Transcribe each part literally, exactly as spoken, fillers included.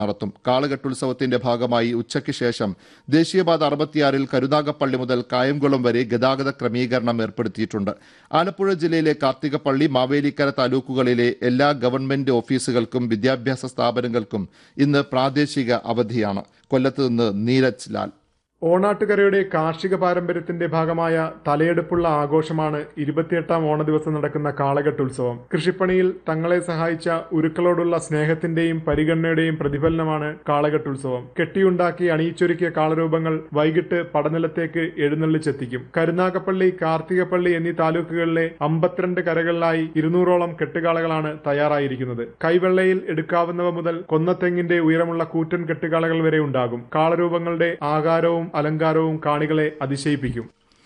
നടത്തും. കാളകെട്ടുത്സവത്തിന്റെ ഭാഗമായി ഉച്ചയ്ക്ക് ശേഷം ദേശീയപാത അറുപത്തിയാറിൽ കരുനാഗപ്പള്ളി മുതൽ കായംകുളം വരെ ഗതാഗത ക്രമീകരണം ഏർപ്പെടുത്തിയിട്ടുണ്ട്. ആലപ്പുഴ ജില്ലയിലെ കാർത്തികപ്പള്ളി, മാവേലിക്കര താലൂക്കുകളിലെ എല്ലാ ഗവൺമെന്റ് ഓഫീസുകൾക്കും വിദ്യാഭ്യാസ സ്ഥാപനങ്ങൾക്കും ഇന്ന് പ്രാദേശിക അവധിയാണ്. കൊല്ലത്ത് നിന്ന് നീരജ് ലാൽ. ഓണാട്ടുകരയുടെ കാർഷിക പാരമ്പര്യത്തിന്റെ ഭാഗമായ തലയെടുപ്പുള്ള ആഘോഷമാണ് ഇരുപത്തിയെട്ടാം ഓണ ദിവസം നടക്കുന്ന കാളകെട്ടുത്സവം. കൃഷിപ്പണിയിൽ തങ്ങളെ സഹായിച്ച ഉരുക്കളോടുള്ള സ്നേഹത്തിന്റെയും പരിഗണനയുടെയും പ്രതിഫലനമാണ് കാളകെട്ടുത്സവം. കെട്ടിയുണ്ടാക്കി അണിയിച്ചൊരുക്കിയ കാളരൂപങ്ങൾ വൈകിട്ട് പടനിലത്തേക്ക് എഴുന്നള്ളിച്ചെത്തിക്കും. കരുനാഗപ്പള്ളി, കാർത്തികപ്പള്ളി എന്നീ താലൂക്കുകളിലെ അമ്പത്തിരണ്ട് കരകളിലായി ഇരുന്നൂറോളം കെട്ടുകാളകളാണ് തയ്യാറായിരിക്കുന്നത്. കൈവെള്ളയിൽ എടുക്കാവുന്നവ മുതൽ കൊന്നത്തെങ്ങിന്റെ ഉയരമുള്ള കൂറ്റൻ കെട്ടുകാളകൾ വരെ ഉണ്ടാകും. കാളരൂപങ്ങളുടെ ആകാരവും അലങ്കാരവും കാണികളെ അതിശയിപ്പിക്കും.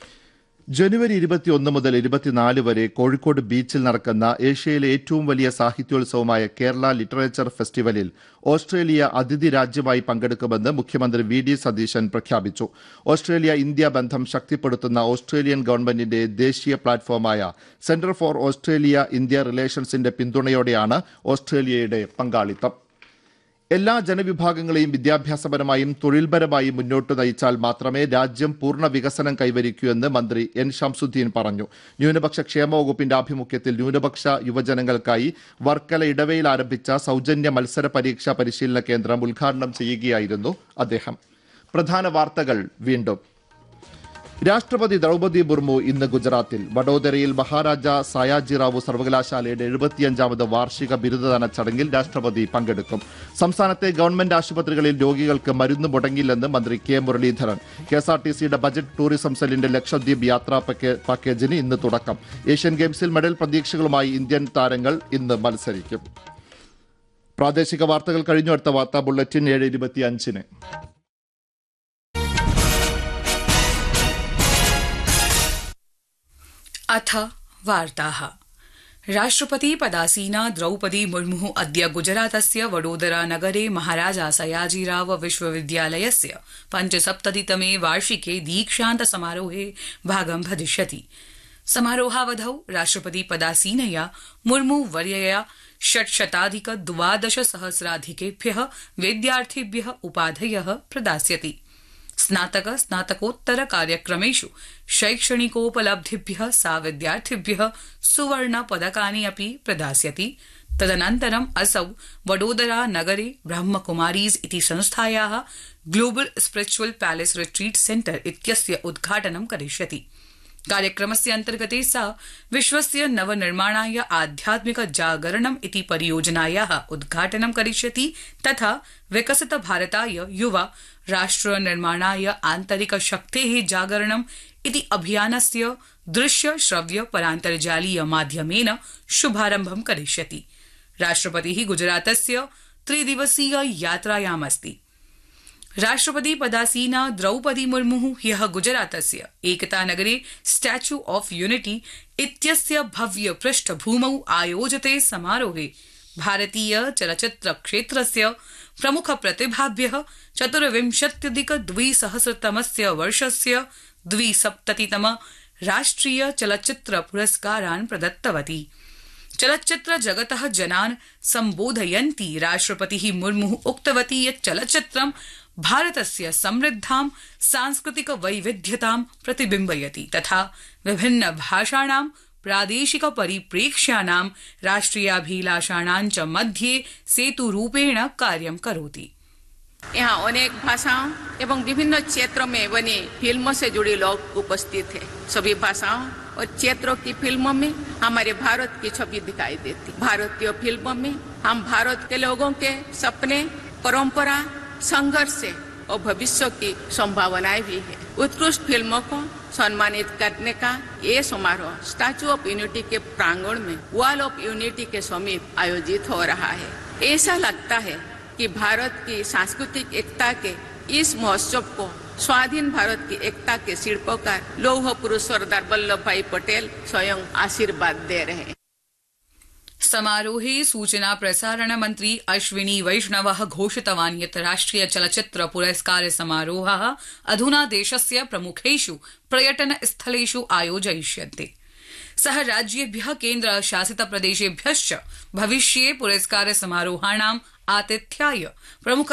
ജനുവരി ഇരുപത്തിയൊന്ന് മുതൽ ഇരുപത്തിനാല് വരെ കോഴിക്കോട് ബീച്ചിൽ നടക്കുന്ന ഏഷ്യയിലെ ഏറ്റവും വലിയ സാഹിത്യോത്സവമായ കേരള ലിറ്ററേച്ചർ ഫെസ്റ്റിവലിൽ ഓസ്ട്രേലിയ അതിഥി രാജ്യമായി പങ്കെടുക്കുമെന്ന് മുഖ്യമന്ത്രി വി ഡി സതീശൻ പ്രഖ്യാപിച്ചു. ഓസ്ട്രേലിയ ഇന്ത്യ ബന്ധം ശക്തിപ്പെടുത്തുന്ന ഓസ്ട്രേലിയൻ ഗവൺമെന്റിന്റെ ദേശീയ പ്ലാറ്റ്ഫോമായ സെന്റർ ഫോർ ഓസ്ട്രേലിയ ഇന്ത്യ റിലേഷൻസിന്റെ പിന്തുണയോടെയാണ് ഓസ്ട്രേലിയയുടെ പങ്കാളിത്തം. എല്ലാ ജനവിഭാഗങ്ങളെയും വിദ്യാഭ്യാസപരമായും തൊഴിൽപരമായും മുന്നോട്ട് നയിച്ചാൽ മാത്രമേ രാജ്യം പൂർണ്ണ വികസനം കൈവരിക്കൂ എന്ന് മന്ത്രി എൻ ഷംസുദ്ദീൻ പറഞ്ഞു. ന്യൂനപക്ഷ ക്ഷേമ വകുപ്പിന്റെ ആഭിമുഖ്യത്തിൽ ന്യൂനപക്ഷ യുവജനങ്ങൾക്കായി വർക്കല ഇടവയിൽ ആരംഭിച്ച സൗജന്യ മത്സര പരീക്ഷാ പരിശീലന കേന്ദ്രം ഉദ്ഘാടനം ചെയ്യുകയായിരുന്നു അദ്ദേഹം. പ്രധാന വാർത്തകൾ വീണ്ടും. രാഷ്ട്രപതി ദ്രൗപദി മുർമു ഇന്ന് ഗുജറാത്തിൽ വഡോദരയിൽ മഹാരാജ സായാജിറാവു സർവകലാശാലയുടെ എഴുപത്തിയഞ്ചാമത് വാർഷിക ബിരുദദാന ചടങ്ങിൽ രാഷ്ട്രപതി പങ്കെടുക്കും. സംസ്ഥാനത്തെ ഗവൺമെന്റ് ആശുപത്രികളിൽ രോഗികൾക്ക് മരുന്ന് മുടങ്ങില്ലെന്ന് മന്ത്രി കെ മുരളീധരൻ. കെഎസ്ആർടിസിയുടെ ബജറ്റ് ടൂറിസം സെല്ലിന്റെ ലക്ഷദ്വീപ് യാത്രാ പാക്കേജിന് ഇന്ന് തുടക്കം. ഏഷ്യൻ ഗെയിംസിൽ മെഡൽ പ്രതീക്ഷകളുമായി ഇന്ത്യൻ താരങ്ങൾ ഇന്ന് മത്സരിക്കും. പ്രാദേശിക വാർത്തകൾ കഴിഞ്ഞു. അടുത്ത വാർത്താ ബുള്ളറ്റിൻ ഏഴ് ഇരുപത്തിയഞ്ചിന്. अथ वार्ताः। राष्ट्रपति पदासीना द्रौपदी मुर्मु अद्य गुजरातस्य वडोदरा नगरे महाराजा सयाजीराव विश्वविद्यालयस्य पञ्चसप्ततितमे वार्षिके दीक्षान्त समारोहे भागं भजिष्यति। समारोहावधौ राष्ट्रपति पदासीनया मुर्मु वर्यया षट्शताधिक द्वादश सहस्राधिकेभ्यः विद्यार्थिभ्यः उपाधयः प्रदास्यति। स्नातक स्नातकोत्तर कार्यक्रमेषु शैक्षणिकोपलब्धिभ्यः सा विद्यार्थिभ्यः सुवर्ण पदकानि अपि प्रदास्यति। तदनन्तरम् असौ वडोदरा नगरे ब्रह्मकुमारीज इति संस्थायाः global spiritual palace retreat centre इत्यस्य उद्घाटनं करिष्यति। कार्यक्रमस्य अन्तर्गते सा विश्वस्य नवनिर्माणाय आध्यात्मिक जागरणम् इति परियोजनायाः उद्घाटनं करिष्यति तथा विकसित भारताय युवा राष्ट्र निर्माणाय आन्तरिक शक्तेः जागरणम् इति अभियानस्य दृश्य श्रव्य परान्तर्जालीय माध्यमेन शुभारम्भं करिष्यति। राष्ट्रपतिः गुजरातस्य त्रिदिवसीय यात्रायामस्ति। राष्ट्रपति पदासीना द्रौपदी मुर्मु ह्यः गुजरातस्य एकतानगरे स्टैच्यू ऑफ यूनिटी इत्यस्य भव्य पृष्ठभूमौ आयोजिते समारोहे भारतीय चलच्चित्र क्षेत्रस्य प्रमुख प्रतिभाभ्यः चतुर्विंशत्यधिक द्विसहस्रतमस्य वर्षस्य द्विसप्ततितम राष्ट्रिय चलच्चित्र पुरस्कारान् प्रदत्तवती। चलच्चित्र जगतः जनान् सम्बोधयन्ती राष्ट्रपतिः मुर्मुः उक्तवती यत् चलच्चित्रं भारतस्य समृद्धां सांस्कृतिक वैविध्यतां प्रतिबिम्बयति तथा विभिन्न भाषाणां प्रादेशिक परिप्रेक्ष्याणां राष्ट्रियाभिलाषाणां च मध्ये सेतुरूपेण कार्यं करोति। यहाँ अनेक भाषाओं एवं विभिन्न क्षेत्रों में बनी फिल्मों से जुड़े लोग उपस्थित हैं। सभी भाषाओं और क्षेत्रों की फिल्मों में हमारे भारत की छवि दिखाई देती। भारतीय फिल्मों में हम भारत के लोगों के सपने, परंपरा, संघर्ष और भविष्य की संभावनाएं भी है। उत्कृष्ट फिल्मों को सम्मानित करने का ये समारोह स्टैच्यू ऑफ यूनिटी के प्रांगण में वॉल ऑफ यूनिटी के समीप आयोजित हो रहा है। ऐसा लगता है कि भारत की सांस्कृतिक एकता के इस महोत्सव को स्वाधीन भारत की एकता के शिल्पकार लौह पुरुष सरदार वल्लभ भाई पटेल स्वयं आशीर्वाद दे रहे हैं। समारोहे सूचना प्रसारण मंत्री अश्विनी वैष्णवः घोषितवान् यत् राष्ट्रिय चलच्चित्र पुरस्कार समारोहः अधुना देशस्य प्रमुखेषु पर्यटन स्थलेषु आयोजयिष्यन्ते। सः राज्येभ्यः केन्द्र शासित प्रदेशेभ्यश्च भविष्ये पुरस्कार समारोहाणाम् आतिथ्याय प्रमुख